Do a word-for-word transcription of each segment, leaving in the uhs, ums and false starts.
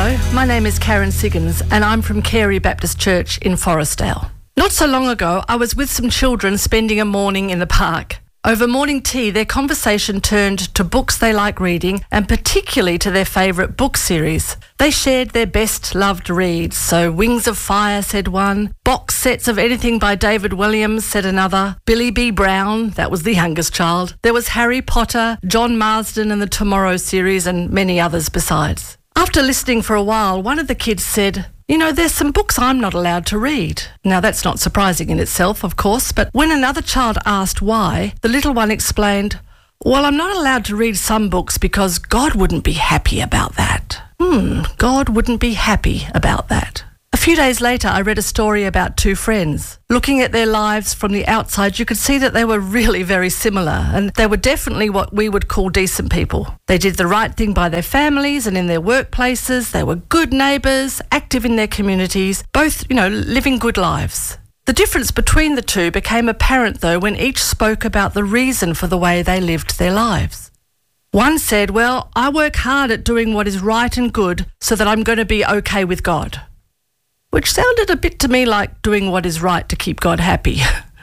Hello, my name is Karen Siggins and I'm from Carey Baptist Church in Forestdale. Not so long ago, I was with some children spending a morning in the park. Over morning tea, their conversation turned to books they like reading and particularly to their favourite book series. They shared their best loved reads, so Wings of Fire said one, box sets of anything by David Williams said another, Billy B. Brown, that was the youngest child. There was Harry Potter, John Marsden and the Tomorrow series and many others besides. After listening for a while, one of the kids said, "You know, there's some books I'm not allowed to read." Now, that's not surprising in itself, of course, but when another child asked why, the little one explained, "Well, I'm not allowed to read some books because God wouldn't be happy about that." Hmm, God wouldn't be happy about that. A few days later, I read a story about two friends. Looking at their lives from the outside, you could see that they were really very similar, and they were definitely what we would call decent people. They did the right thing by their families and in their workplaces. They were good neighbours, active in their communities, both, you know, living good lives. The difference between the two became apparent, though, when each spoke about the reason for the way they lived their lives. One said, "Well, I work hard at doing what is right and good so that I'm going to be okay with God," which sounded a bit to me like doing what is right to keep God happy.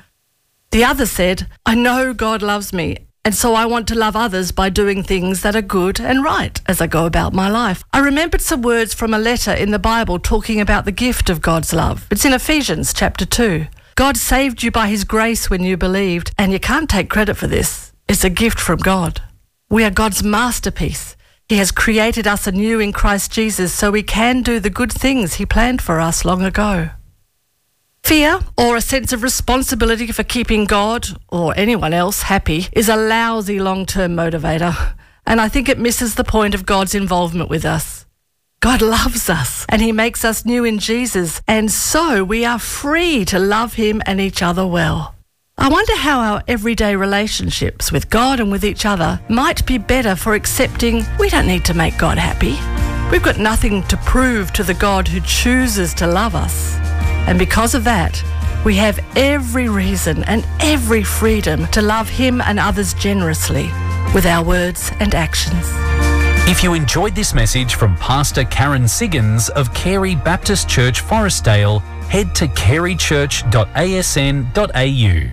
The other said, "I know God loves me, and so I want to love others by doing things that are good and right as I go about my life." I remembered some words from a letter in the Bible talking about the gift of God's love. It's in Ephesians chapter two. God saved you by his grace when you believed, and you can't take credit for this. It's a gift from God. We are God's masterpiece. He has created us anew in Christ Jesus so we can do the good things he planned for us long ago. Fear, or a sense of responsibility for keeping God or anyone else happy, is a lousy long-term motivator, and I think it misses the point of God's involvement with us. God loves us, and he makes us new in Jesus, and so we are free to love him and each other well. I wonder how our everyday relationships with God and with each other might be better for accepting we don't need to make God happy. We've got nothing to prove to the God who chooses to love us. And because of that, we have every reason and every freedom to love him and others generously with our words and actions. If you enjoyed this message from Pastor Karen Siggins of Carey Baptist Church, Forestdale, head to carey church dot a s n dot a u.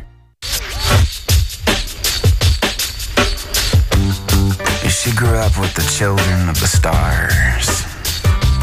She grew up with the children of the stars.